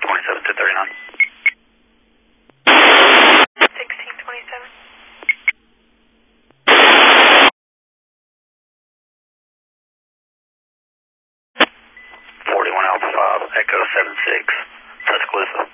27 to 39. 1627. 41 Alpha 5, Echo 76, Tuscaloosa.